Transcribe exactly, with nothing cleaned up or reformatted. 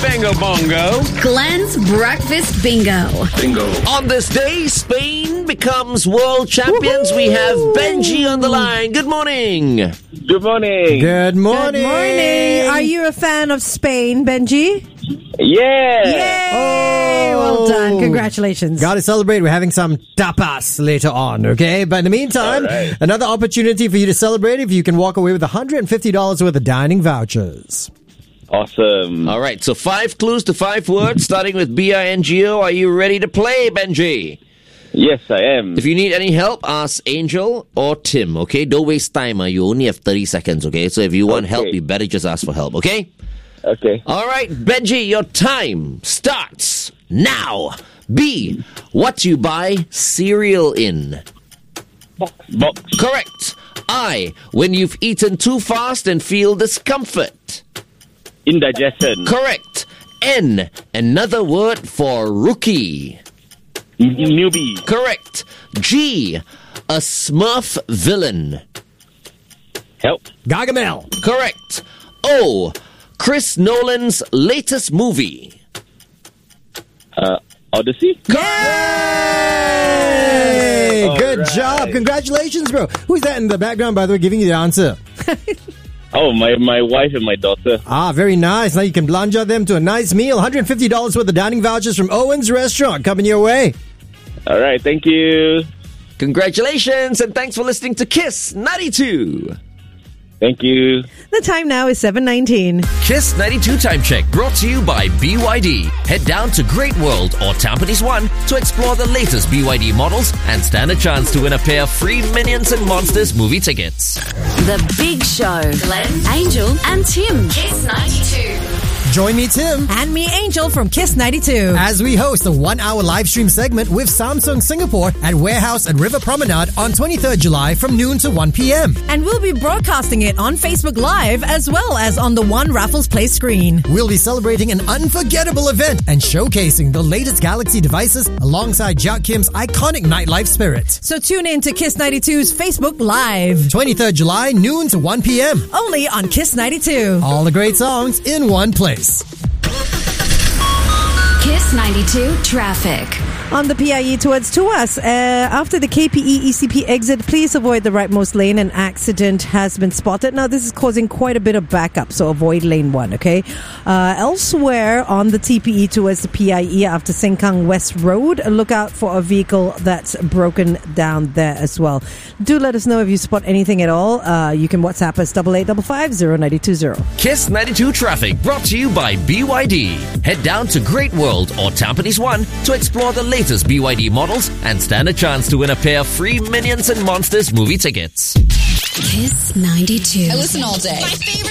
Bingo Bongo. Glenn's Breakfast Bingo. Bingo. On this day, Spain becomes world champions. We have Benji on the line. Good morning. Good morning. Good morning. Good morning. Are you a fan of Spain, Benji? Yeah. Yay! Oh. Well done. Congratulations. Got to celebrate. We're having some tapas later on, okay? But in the meantime, right. another opportunity for you to celebrate if you can walk away with one hundred fifty dollars worth of dining vouchers. Awesome. All right, so five clues to five words, starting with B I N G O. Are you ready to play, Benji? Yes, I am. If you need any help, ask Angel or Tim, okay? Don't waste time. Uh. You only have thirty seconds, okay? So if you want Okay. help, you better just ask for help, okay? Okay. All right, Benji, your time starts now. B, what do you buy cereal in? Box. Box. Correct. I, when you've eaten too fast and feel discomfort. Indigestion. Correct. N, another word for rookie. N- newbie. Correct. G, a Smurf villain. Help. Gargamel. Correct. O, Chris Nolan's latest movie. Uh, Odyssey. Hey, All good right. job. Congratulations, bro. Who's that in the background, by the way, giving you the answer? Oh, my, my wife and my daughter. Ah, very nice. Now you can blanja them to a nice meal. one hundred fifty dollars worth of dining vouchers from Owen's Restaurant coming your way. All right. Thank you. Congratulations and thanks for listening to Kiss ninety-two. Thank you. The time now is seven nineteen. Kiss ninety-two Time Check brought to you by B Y D. Head down to Great World or Tampines One to explore the latest B Y D models and stand a chance to win a pair of free Minions and Monsters movie tickets. The Big Show. Glenn, Angel, and Tim. Kiss ninety-two. Join me, Tim, And me, Angel, from Kiss ninety-two. as we host a one-hour live stream segment with Samsung Singapore at Warehouse and River Promenade on twenty-third July from noon to one p.m. And we'll be broadcasting it on Facebook Live as well as on the One Raffles Place screen. We'll be celebrating an unforgettable event and showcasing the latest Galaxy devices alongside Jack Kim's iconic nightlife spirit. So tune in to Kiss ninety-two's Facebook Live. twenty-third July, noon to one p.m. Only on Kiss ninety-two. All the great songs in one place. Kiss ninety-two traffic. On the P I E towards Tuas, uh, after the K P E E C P exit, please avoid the rightmost lane. An accident has been spotted. Now, this is causing quite a bit of backup, so avoid lane one, okay? Uh, elsewhere on the T P E towards the P I E after Sengkang West Road, look out for a vehicle that's broken down there as well. Do let us know if you spot anything at all. Uh, you can WhatsApp us double eight double five zero nine two zero. Kiss ninety-two Traffic brought to you by B Y D. Head down to Great World or Tampines One to explore the latest B Y D models and stand a chance to win a pair of free Minions and Monsters movie tickets. Kiss ninety-two. I listen all day. My favorite